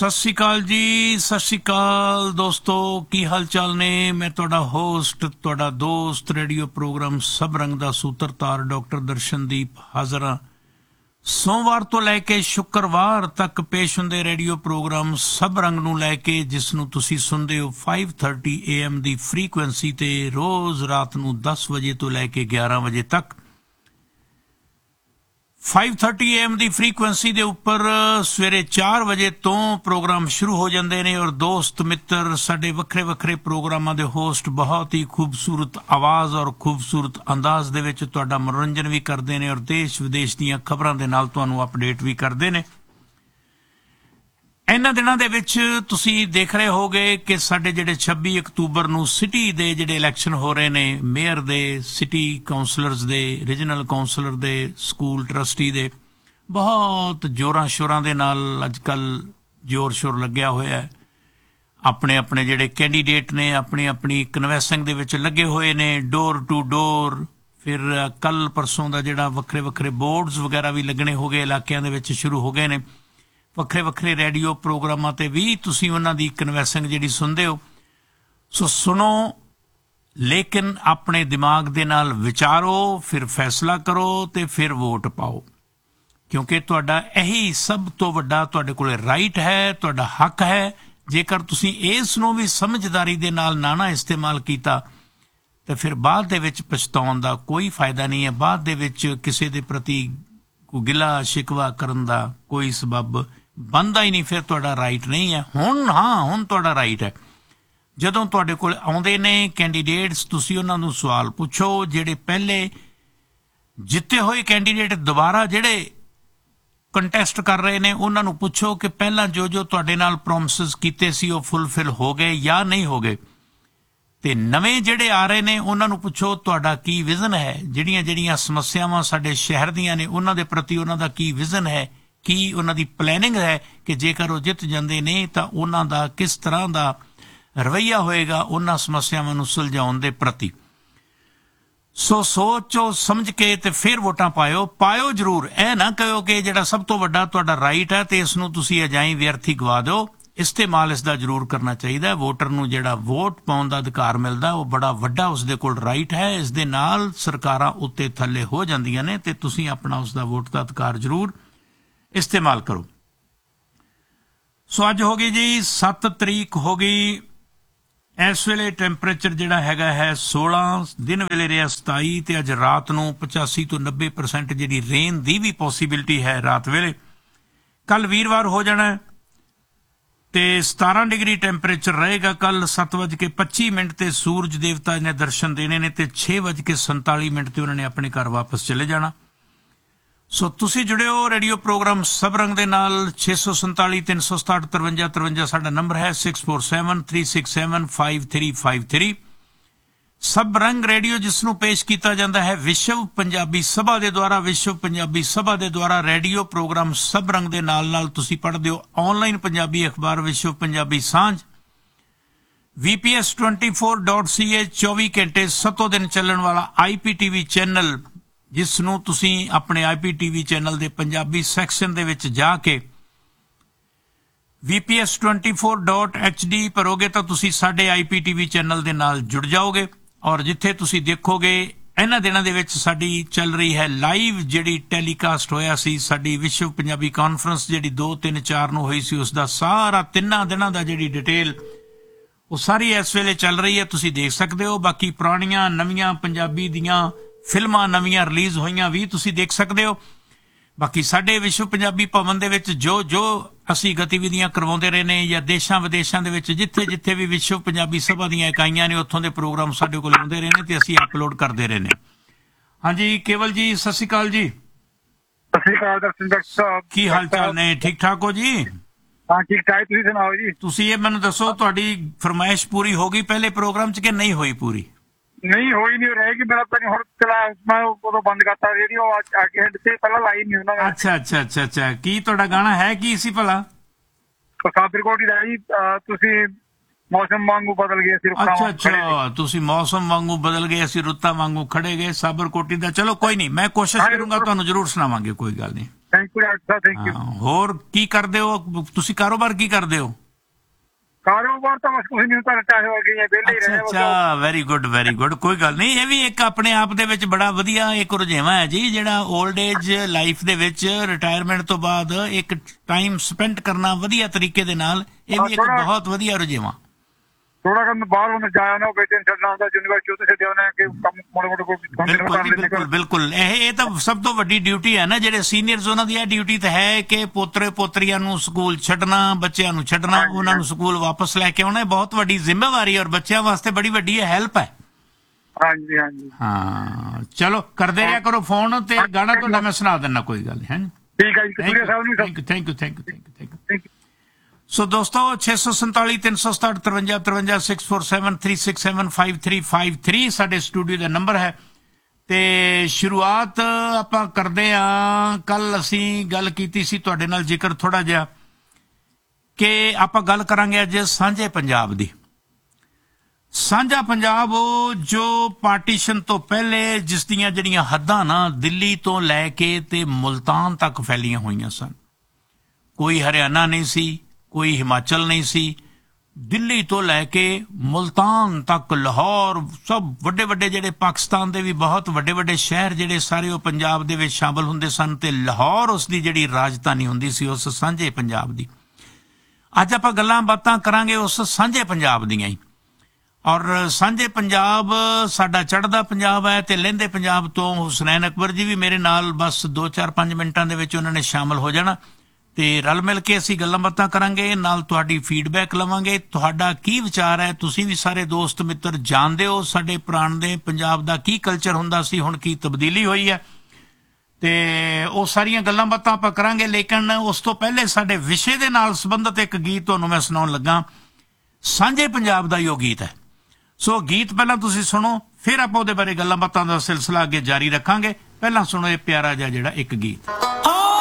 सत श्री अकाल जी, सत श्री अकाल दोस्तों, की हाल चाल ने। मैं तुहाडा होस्ट, तुहाडा दोस्त, रेडियो प्रोग्राम सब रंग दा सूत्रधार डॉक्टर दर्शनदीप हाज़र हाँ। सोमवार तो लैके शुक्रवार तक पेश हुंदे रेडियो प्रोग्राम सब रंग नूं लैके, जिसनूं तुसीं सुनदे हो 5:30 AM दी फ्रीकुएंसी ते रोज़ रात नूं 10 वजे तो लैके 11 वजे तक। 5:30 AM ਦੀ ਫ੍ਰੀਕੁਐਂਸੀ ਦੇ ਉੱਪਰ ਸਵੇਰੇ 4 ਵਜੇ ਤੋਂ ਪ੍ਰੋਗਰਾਮ ਸ਼ੁਰੂ ਹੋ ਜਾਂਦੇ ਨੇ ਔਰ ਦੋਸਤ ਮਿੱਤਰ ਸਾਡੇ ਵੱਖਰੇ ਵੱਖਰੇ ਪ੍ਰੋਗਰਾਮਾਂ ਦੇ ਹੋਸਟ ਬਹੁਤ ਹੀ ਖੂਬਸੂਰਤ ਆਵਾਜ਼ ਔਰ ਖੂਬਸੂਰਤ ਅੰਦਾਜ਼ ਦੇ ਵਿੱਚ ਤੁਹਾਡਾ ਮਨੋਰੰਜਨ ਵੀ ਕਰਦੇ ਨੇ ਔਰ ਦੇਸ਼ ਵਿਦੇਸ਼ ਦੀਆਂ ਖਬਰਾਂ ਦੇ ਨਾਲ ਤੁਹਾਨੂੰ ਅਪਡੇਟ ਵੀ ਕਰਦੇ ਨੇ। ਇਹਨਾਂ ਦਿਨਾਂ ਦੇ ਵਿੱਚ ਤੁਸੀਂ ਦੇਖ ਰਹੇ ਹੋਗੇ ਕਿ ਸਾਡੇ ਜਿਹੜੇ 26 ਅਕਤੂਬਰ ਨੂੰ ਸਿਟੀ ਦੇ ਜਿਹੜੇ ਇਲੈਕਸ਼ਨ ਹੋ ਰਹੇ ਨੇ, ਮੇਅਰ ਦੇ, ਸਿਟੀ ਕਾਉਂਸਲਰਸ ਦੇ, ਰੀਜਨਲ ਕਾਉਂਸਲਰ ਦੇ, ਸਕੂਲ ਟਰਸਟੀ ਦੇ, ਬਹੁਤ ਜ਼ੋਰਾਂ ਸ਼ੋਰਾਂ ਦੇ ਨਾਲ ਅੱਜ ਕੱਲ੍ਹ ਜ਼ੋਰ ਸ਼ੋਰ ਲੱਗਿਆ ਹੋਇਆ ਹੈ। ਆਪਣੇ ਆਪਣੇ ਜਿਹੜੇ ਕੈਂਡੀਡੇਟ ਨੇ ਆਪਣੀ ਆਪਣੀ ਕਨਵੈਂਸਿੰਗ ਦੇ ਵਿੱਚ ਲੱਗੇ ਹੋਏ ਨੇ, ਡੋਰ ਟੂ ਡੋਰ। ਫਿਰ ਕੱਲ੍ਹ ਪਰਸੋਂ ਦਾ ਜਿਹੜਾ ਵੱਖਰੇ ਵੱਖਰੇ ਬੋਰਡਸ ਵਗੈਰਾ ਵੀ ਲੱਗਣੇ ਹੋ ਗਏ, ਇਲਾਕਿਆਂ ਦੇ ਵਿੱਚ ਸ਼ੁਰੂ ਹੋ ਗਏ ਨੇ। ਵੱਖਰੇ ਵੱਖਰੇ ਰੇਡੀਓ ਪ੍ਰੋਗਰਾਮਾਂ 'ਤੇ ਵੀ ਤੁਸੀਂ ਉਹਨਾਂ ਦੀ ਕਨਵੈਂਸਿੰਗ ਜਿਹੜੀ ਸੁਣਦੇ ਹੋ, ਸੋ ਸੁਣੋ, ਲੇਕਿਨ ਆਪਣੇ ਦਿਮਾਗ ਦੇ ਨਾਲ ਵਿਚਾਰੋ, ਫਿਰ ਫੈਸਲਾ ਕਰੋ ਤੇ ਫਿਰ ਵੋਟ ਪਾਓ, ਕਿਉਂਕਿ ਤੁਹਾਡਾ ਇਹੀ ਸਭ ਤੋਂ ਵੱਡਾ ਤੁਹਾਡੇ ਕੋਲ ਰਾਈਟ ਹੈ, ਤੁਹਾਡਾ ਹੱਕ ਹੈ। ਜੇਕਰ ਤੁਸੀਂ ਇਸ ਨੂੰ ਵੀ ਸਮਝਦਾਰੀ ਦੇ ਨਾਲ ਨਾ ਇਸਤੇਮਾਲ ਕੀਤਾ ਤਾਂ ਫਿਰ ਬਾਅਦ ਦੇ ਵਿੱਚ ਪਛਤਾਉਣ ਦਾ ਕੋਈ ਫਾਇਦਾ ਨਹੀਂ ਹੈ। ਬਾਅਦ ਦੇ ਵਿੱਚ ਕਿਸੇ ਦੇ ਪ੍ਰਤੀ ਕੋਈ ਗਿਲਾ ਸ਼ਿਕਵਾ ਕਰਨ ਦਾ ਕੋਈ ਸਬੱਬ ਬਣਦਾ ਹੀ ਨਹੀਂ। ਫਿਰ ਤੁਹਾਡਾ ਰਾਈਟ ਨਹੀਂ ਹੈ। ਹੁਣ ਤੁਹਾਡਾ ਰਾਈਟ ਹੈ। ਜਦੋਂ ਤੁਹਾਡੇ ਕੋਲ ਆਉਂਦੇ ਨੇ ਕੈਂਡੀਡੇਟਸ, ਤੁਸੀਂ ਉਹਨਾਂ ਨੂੰ ਸਵਾਲ ਪੁੱਛੋ। ਜਿਹੜੇ ਪਹਿਲੇ ਜਿੱਤੇ ਹੋਏ ਕੈਂਡੀਡੇਟ ਦੁਬਾਰਾ ਜਿਹੜੇ ਕੰਟੈਸਟ ਕਰ ਰਹੇ ਨੇ, ਉਹਨਾਂ ਨੂੰ ਪੁੱਛੋ ਕਿ ਪਹਿਲਾਂ ਜੋ ਤੁਹਾਡੇ ਨਾਲ ਪ੍ਰੋਮਿਸਿਸ ਕੀਤੇ ਸੀ ਉਹ ਫੁੱਲਫਿਲ ਹੋ ਗਏ ਜਾਂ ਨਹੀਂ ਹੋ ਗਏ। ਤੇ ਨਵੇਂ ਜਿਹੜੇ ਆ ਰਹੇ ਨੇ ਉਹਨਾਂ ਨੂੰ ਪੁੱਛੋ ਤੁਹਾਡਾ ਕੀ ਵਿਜ਼ਨ ਹੈ, ਜਿਹੜੀਆਂ ਸਮੱਸਿਆਵਾਂ ਸਾਡੇ ਸ਼ਹਿਰ ਦੀਆਂ ਨੇ ਉਹਨਾਂ ਦੇ ਪ੍ਰਤੀ ਉਹਨਾਂ ਦਾ ਕੀ ਵਿਜ਼ਨ ਹੈ, ਕੀ ਉਹਨਾਂ ਦੀ ਪਲੈਨਿੰਗ ਹੈ ਕਿ ਜੇਕਰ ਉਹ ਜਿੱਤ ਜਾਂਦੇ ਨੇ ਤਾਂ ਉਹਨਾਂ ਦਾ ਕਿਸ ਤਰ੍ਹਾਂ ਦਾ ਰਵੱਈਆ ਹੋਏਗਾ ਉਹਨਾਂ ਸਮੱਸਿਆਵਾਂ ਨੂੰ ਸੁਲਝਾਉਣ ਦੇ ਪ੍ਰਤੀ। ਸੋ ਸੋਚੋ ਸਮਝ ਕੇ ਤੇ ਫਿਰ ਵੋਟਾਂ ਪਾਇਓ ਜ਼ਰੂਰ। ਇਹ ਨਾ ਕਹੋ ਕਿ ਜਿਹੜਾ ਸਭ ਤੋਂ ਵੱਡਾ ਤੁਹਾਡਾ ਰਾਈਟ ਹੈ ਤੇ ਇਸ ਨੂੰ ਤੁਸੀਂ ਅਜਾਈਂ ਵਿਅਰਥੀ ਗਵਾ ਦਿਓ। ਇਸਤੇਮਾਲ ਇਸ ਦਾ ਜ਼ਰੂਰ ਕਰਨਾ ਚਾਹੀਦਾ। ਵੋਟਰ ਨੂੰ ਜਿਹੜਾ ਵੋਟ ਪਾਉਣ ਦਾ ਅਧਿਕਾਰ ਮਿਲਦਾ ਉਹ ਬੜਾ ਵੱਡਾ ਉਸਦੇ ਕੋਲ ਰਾਈਟ ਹੈ। ਇਸ ਦੇ ਨਾਲ ਸਰਕਾਰਾਂ ਉੱਤੇ ਥੱਲੇ ਹੋ ਜਾਂਦੀਆਂ ਨੇ ਤੇ ਤੁਸੀਂ ਆਪਣਾ ਉਸਦਾ ਵੋਟ ਦਾ ਅਧਿਕਾਰ ਜ਼ਰੂਰ ਇਸਤੇਮਾਲ ਕਰੋ। ਸੋ ਅੱਜ ਹੋ ਗਈ ਜੀ 7 ਤਰੀਕ ਹੋ ਗਈ। ਇਸ ਵੇਲੇ ਟੈਂਪਰੇਚਰ ਜਿਹੜਾ ਹੈਗਾ ਹੈ 16, ਦਿਨ ਵੇਲੇ ਰਿਹਾ 27 ਤੇ ਅੱਜ ਰਾਤ ਨੂੰ 85 ਤੋਂ 90% ਜਿਹੜੀ ਰੇਨ ਦੀ ਵੀ ਪੋਸੀਬਿਲਿਟੀ ਹੈ ਰਾਤ ਵੇਲੇ। ਕੱਲ ਵੀਰਵਾਰ ਹੋ ਜਾਣਾ ਤੇ 17 ਡਿਗਰੀ ਟੈਂਪਰੇਚਰ ਰਹੇਗਾ। ਕੱਲ 7:25 ਤੇ ਸੂਰਜ ਦੇਵਤਾ ਨੇ ਦਰਸ਼ਨ ਦੇਣੇ ਨੇ ਤੇ 6:47 ਤੇ ਉਹਨਾਂ ਨੇ ਆਪਣੇ ਘਰ ਵਾਪਸ ਚਲੇ ਜਾਣਾ। ਸੋ ਤੁਸੀਂ ਜੁੜੇ ਹੋ ਰੇਡੀਓ ਪ੍ਰੋਗਰਾਮ ਸਭ ਰੰਗ ਦੇ ਨਾਲ। 647 367 53 53 ਸਾਡਾ ਨੰਬਰ ਹੈ। 647 367 5353। ਸਭ ਰੰਗ ਰੇਡੀਓ ਜਿਸ ਨੂੰ ਪੇਸ਼ ਕੀਤਾ ਜਾਂਦਾ ਹੈ ਵਿਸ਼ਵ ਪੰਜਾਬੀ ਸਭਾ ਦੇ ਦੁਆਰਾ। ਵਿਸ਼ਵ ਪੰਜਾਬੀ ਸਭਾ ਦੇ ਦੁਆਰਾ ਰੇਡੀਓ ਪ੍ਰੋਗਰਾਮ ਸਭ ਰੰਗ ਦੇ ਨਾਲ ਤੁਸੀਂ ਪੜ੍ਹਦੇ ਹੋ ਆਨਲਾਈਨ ਪੰਜਾਬੀ ਅਖਬਾਰ ਵਿਸ਼ਵ ਪੰਜਾਬੀ ਸਾਂਝ VPS24.ca 24 ਘੰਟੇ ਸਤੋਂ ਦਿਨ ਚੱਲਣ ਵਾਲਾ IPTV ਚੈਨਲ, ਜਿਸ ਨੂੰ ਤੁਸੀਂ ਆਪਣੇ IPTV ਚੈਨਲ ਦੇ ਪੰਜਾਬੀ ਸੈਕਸ਼ਨ ਦੇ ਵਿੱਚ ਜਾ ਕੇ VPS24.HD ਭਰੋਗੇ ਤਾਂ ਤੁਸੀਂ ਸਾਡੇ IPTV ਚੈਨਲ ਦੇ ਨਾਲ ਜੁੜ ਜਾਓਗੇ ਔਰ ਜਿੱਥੇ ਤੁਸੀਂ ਦੇਖੋਗੇ ਇਹਨਾਂ ਦਿਨਾਂ ਦੇ ਵਿੱਚ ਸਾਡੀ ਚੱਲ ਰਹੀ ਹੈ ਲਾਈਵ ਜਿਹੜੀ ਟੈਲੀਕਾਸਟ ਹੋਇਆ ਸੀ ਸਾਡੀ ਵਿਸ਼ਵ ਪੰਜਾਬੀ ਕਾਨਫਰੰਸ ਜਿਹੜੀ 2, 3, 4 ਨੂੰ ਹੋਈ ਸੀ, ਉਸ ਦਾ ਸਾਰਾ 3 ਦਿਨਾਂ ਦਾ ਜਿਹੜੀ ਡਿਟੇਲ ਉਹ ਸਾਰੀ ਇਸ ਵੇਲੇ ਚੱਲ ਰਹੀ ਹੈ, ਤੁਸੀਂ ਦੇਖ ਸਕਦੇ ਹੋ। ਬਾਕੀ ਪੁਰਾਣੀਆਂ ਨਵੀਆਂ ਪੰਜਾਬੀ ਦੀਆਂ ਫਿਲਮਾਂ ਨਵੀਆਂ ਰਿਲੀਜ਼ ਹੋਈਆਂ ਵੀ ਤੁਸੀਂ ਦੇਖ ਸਕਦੇ ਹੋ। ਬਾਕੀ ਸਾਡੇ ਵਿਸ਼ਵ ਪੰਜਾਬੀ ਭਵਨ ਦੇ ਵਿੱਚ ਜੋ ਅਸੀਂ ਗਤੀਵਿਧੀਆਂ ਕਰਵਾਉਂਦੇ ਰਹੇ ਨੇ ਜਾਂ ਦੇਸ਼ਾਂ ਵਿਦੇਸ਼ਾਂ ਦੇ ਵਿੱਚ ਜਿੱਥੇ ਵੀ ਵਿਸ਼ਵ ਪੰਜਾਬੀ ਸਭਾ ਦੀਆਂ ਇਕਾਈਆਂ ਨੇ ਉੱਥੋਂ ਦੇ ਪ੍ਰੋਗਰਾਮ ਸਾਡੇ ਕੋਲ ਆਉਂਦੇ ਰਹੇ ਨੇ ਤੇ ਅਸੀਂ ਅਪਲੋਡ ਕਰਦੇ ਰਹੇ ਨੇ। ਹਾਂਜੀ ਕੇਵਲ ਜੀ, ਸਤਿ ਸ਼੍ਰੀ ਅਕਾਲ ਜੀ। ਸਤਿ ਸ਼੍ਰੀ ਅਕਾਲ ਦਰਸ਼ਨ ਡਾਕਟਰ ਸਾਹਿਬ, ਕੀ ਹਾਲ ਚਾਲ ਨੇ? ਠੀਕ ਠਾਕ ਹੋ ਜੀ? ਹਾਂ ਠੀਕ ਠਾਕ, ਤੁਸੀਂ ਸੁਣਾਓ ਜੀ। ਤੁਸੀਂ ਇਹ ਮੈਨੂੰ ਦੱਸੋ ਤੁਹਾਡੀ ਫਰਮਾਇਸ਼ ਪੂਰੀ ਹੋ ਗਈ ਪਹਿਲੇ ਪ੍ਰੋਗਰਾਮ 'ਚ ਕਿ ਨਹੀਂ ਹੋਈ ਪੂਰੀ? ਨਹੀਂ ਹੋਈ ਨਹੀਂ ਰਹੇਗੀ। ਮੇਰਾ ਤਾਂ ਹੁਣ ਚਲਾ ਮੈਂ ਉਦੋਂ ਬੰਦ ਕਰਤਾ ਰੇਡੀਓ ਆ ਕੇ ਤੇ ਪਹਿਲਾਂ ਲਾਈ ਨਹੀਂ ਉਹਨਾਂ ਨੇ। ਅੱਛਾ। ਕੀ ਤੁਹਾਡਾ ਗਾਣਾ ਹੈ ਕੀ ਸੀ ਭਲਾ? ਸਾਬਰਕੋਟੀ ਦਾ ਜੀ। ਤੁਸੀਂ ਮੌਸਮ ਵਾਂਗੂ ਬਦਲ ਗਏ ਅਸੀਂ ਰੁੱਤਾਂ। ਅੱਛਾ, ਤੁਸੀਂ ਮੌਸਮ ਵਾਂਗੂ ਬਦਲ ਗਏ ਅਸੀਂ ਰੁੱਤਾਂ ਵਾਂਗੂ ਖੜੇ ਗਏ, ਸਾਬਰਕੋਟੀ ਦਾ। ਚਲੋ ਕੋਈ ਨਹੀਂ, ਮੈਂ ਕੋਸ਼ਿਸ਼ ਕਰੂੰਗਾ ਤੁਹਾਨੂੰ ਜ਼ਰੂਰ ਸੁਣਾਵਾਂਗੇ, ਕੋਈ ਗੱਲ ਨਹੀਂ। Thank you doctor Sahib, thank you. ਹੋਰ ਕੀ ਕਰਦੇ ਹੋ ਤੁਸੀਂ? ਕਾਰੋਬਾਰ ਕੀ ਕਰਦੇ ਹੋ? ਕਾਰੋਬਾਰ ਤਾਂ ਬਸ ਕੁਝ ਨਹੀਂ, ਤਾਂ ਰਿਟਾਇਰ ਹੋ ਗਈ ਹੈ, ਵਿਹਲੇ ਹੀ ਰਹੇ ਹਾਂ ਬਸ। ਅੱਛਾ, ਵੈਰੀ ਗੁੱਡ। ਕੋਈ ਗੱਲ ਨਹੀਂ, ਇਹ ਵੀ ਇੱਕ ਆਪਣੇ ਆਪ ਦੇ ਵਿੱਚ ਬੜਾ ਵਧੀਆ ਇੱਕ ਰੁਝੇਵਾਂ ਹੈ ਜੀ, ਜਿਹੜਾ 올ਡ ਏਜ ਲਾਈਫ ਦੇ ਵਿੱਚ ਰਿਟਾਇਰਮੈਂਟ ਤੋਂ ਬਾਅਦ ਇੱਕ ਟਾਈਮ ਸਪੈਂਡ ਕਰਨਾ ਵਧੀਆ ਤਰੀਕੇ ਦੇ ਨਾਲ, ਇਹ ਵੀ ਇੱਕ ਬਹੁਤ ਵਧੀਆ ਰੁਝੇਵਾਂ। ਥੋੜਾ ਕੰਮ ਬਾਹਰ ਉਹਨੇ ਜਾਇਆ ਨਾ, ਬੇਟੇ ਨੂੰ ਛੱਡਣਾ ਹੁੰਦਾ, ਯੂਨੀਵਰਸਿਟੀ ਉੱਤੇ ਛੱਡਿਆ ਉਹਨੇ ਕਿ ਕੰਮ ਮੋੜੇ ਕੋਈ। ਬਿਲਕੁਲ ਇਹ ਤਾਂ ਸਭ ਤੋਂ ਵੱਡੀ ਡਿਊਟੀ ਹੈ ਨਾ, ਜਿਹੜੇ ਸੀਨੀਅਰਸ ਉਹਨਾਂ ਦੀ ਇਹ ਡਿਊਟੀ ਤਾਂ ਹੈ ਕਿ ਪੋਤਰੇ ਪੋਤਰੀਆਂ ਨੂੰ ਸਕੂਲ ਛੱਡਣਾ, ਬੱਚਿਆਂ ਨੂੰ ਛੱਡਣਾ, ਉਹਨਾਂ ਨੂੰ ਸਕੂਲ ਵਾਪਸ ਲੈ ਕੇ ਆਉਣਾ, ਇਹ ਬਹੁਤ ਵੱਡੀ ਜ਼ਿੰਮੇਵਾਰੀ ਔਰ ਬੱਚਿਆਂ ਵਾਸਤੇ ਬੜੀ ਵੱਡੀ ਹੈਲਪ ਹੈ। ਹਾਂਜੀ ਹਾਂਜੀ ਹਾਂ, ਚਲੋ ਕਰਦੇ ਰਿਹਾ ਕਰੋ ਫੋਨ, ਤੇ ਗਾਣਾ ਤੁਹਾਡਾ ਮੈਂ ਸੁਣਾ ਦਿੰਦਾ, ਕੋਈ ਗੱਲ ਨਹੀਂ। ਠੀਕ ਹੈ ਜੀ, ਥੈਂਕ ਯੂ। ਸੋ ਦੋਸਤੋ 647 367 53 647 367 5353 ਸਾਡੇ ਸਟੂਡੀਓ ਦਾ ਨੰਬਰ ਹੈ। ਤੇ ਸ਼ੁਰੂਆਤ ਆਪਾਂ ਕਰਦੇ ਹਾਂ, ਕੱਲ ਅਸੀਂ ਗੱਲ ਕੀਤੀ ਸੀ ਤੁਹਾਡੇ ਨਾਲ, ਜ਼ਿਕਰ ਥੋੜਾ ਜਿਹਾ ਕਿ ਆਪਾਂ ਗੱਲ ਕਰਾਂਗੇ ਅੱਜ ਸਾਂਝੇ ਪੰਜਾਬ ਦੀ। ਸਾਂਝਾ ਪੰਜਾਬ ਉਹ ਜੋ ਪਾਰਟੀਸ਼ਨ ਤੋਂ ਪਹਿਲੇ ਜਿਸ ਦੀਆਂ ਜਿਹੜੀਆਂ ਹੱਦਾਂ ਨਾ ਦਿੱਲੀ ਤੋਂ ਲੈ ਕੇ ਤੇ ਮੁਲਤਾਨ ਤੱਕ ਫੈਲੀਆਂ ਹੋਈਆਂ ਸਨ, ਕੋਈ ਹਰਿਆਣਾ ਨਹੀਂ ਸੀ, ਕੋਈ ਹਿਮਾਚਲ ਨਹੀਂ ਸੀ, ਦਿੱਲੀ ਤੋਂ ਲੈ ਕੇ ਮੁਲਤਾਨ ਤੱਕ, ਲਾਹੌਰ, ਸਭ ਵੱਡੇ ਵੱਡੇ ਜਿਹੜੇ ਪਾਕਿਸਤਾਨ ਦੇ ਵੀ ਬਹੁਤ ਵੱਡੇ ਵੱਡੇ ਸ਼ਹਿਰ ਜਿਹੜੇ ਸਾਰੇ ਉਹ ਪੰਜਾਬ ਦੇ ਵਿੱਚ ਸ਼ਾਮਲ ਹੁੰਦੇ ਸਨ, ਤੇ ਲਾਹੌਰ ਉਸ ਦੀ ਜਿਹੜੀ ਰਾਜਧਾਨੀ ਹੁੰਦੀ ਸੀ ਉਸ ਸਾਂਝੇ ਪੰਜਾਬ ਦੀ। ਅੱਜ ਆਪਾਂ ਗੱਲਾਂ ਬਾਤਾਂ ਕਰਾਂਗੇ ਉਸ ਸਾਂਝੇ ਪੰਜਾਬ ਦੀਆਂ ਹੀ। ਔਰ ਸਾਂਝੇ ਪੰਜਾਬ ਸਾਡਾ ਚੜ੍ਹਦਾ ਪੰਜਾਬ ਹੈ, ਤੇ ਲਹਿੰਦੇ ਪੰਜਾਬ ਤੋਂ ਹੁਸਨੈਨ ਅਕਬਰ ਜੀ ਵੀ ਮੇਰੇ ਨਾਲ ਬਸ 2-4-5 ਮਿੰਟਾਂ ਦੇ ਵਿੱਚ ਉਹਨਾਂ ਨੇ ਸ਼ਾਮਲ ਹੋ ਜਾਣਾ, ਤੇ ਰਲ ਮਿਲ ਕੇ ਅਸੀਂ ਗੱਲਾਂ ਬਾਤਾਂ ਕਰਾਂਗੇ, ਨਾਲ ਤੁਹਾਡੀ ਫੀਡਬੈਕ ਲਵਾਂਗੇ। ਤੁਹਾਡਾ ਕੀ ਵਿਚਾਰ ਹੈ? ਤੁਸੀਂ ਵੀ ਸਾਰੇ ਦੋਸਤ ਮਿੱਤਰ ਜਾਣਦੇ ਹੋ ਸਾਡੇ ਪੁਰਾਣੇ ਪੰਜਾਬ ਦਾ ਕੀ ਕਲਚਰ ਹੁੰਦਾ ਸੀ, ਹੁਣ ਕੀ ਤਬਦੀਲੀ ਹੋਈ ਹੈ, ਤੇ ਉਹ ਸਾਰੀਆਂ ਗੱਲਾਂ ਬਾਤਾਂ ਆਪਾਂ ਕਰਾਂਗੇ। ਲੇਕਿਨ ਉਸ ਤੋਂ ਪਹਿਲੇ ਸਾਡੇ ਵਿਸ਼ੇ ਦੇ ਨਾਲ ਸੰਬੰਧਿਤ ਇੱਕ ਗੀਤ ਤੁਹਾਨੂੰ ਮੈਂ ਸੁਣਾਉਣ ਲੱਗਾ, ਸਾਂਝੇ ਪੰਜਾਬ ਦਾ ਹੀ ਉਹ ਗੀਤ ਹੈ। ਸੋ ਗੀਤ ਪਹਿਲਾਂ ਤੁਸੀਂ ਸੁਣੋ, ਫਿਰ ਆਪਾਂ ਉਹਦੇ ਬਾਰੇ ਗੱਲਾਂ ਬਾਤਾਂ ਦਾ ਸਿਲਸਿਲਾ ਅੱਗੇ ਜਾਰੀ ਰੱਖਾਂਗੇ। ਪਹਿਲਾਂ ਸੁਣੋ ਇਹ ਪਿਆਰਾ ਜਿਹਾ ਜਿਹੜਾ ਇੱਕ ਗੀਤ।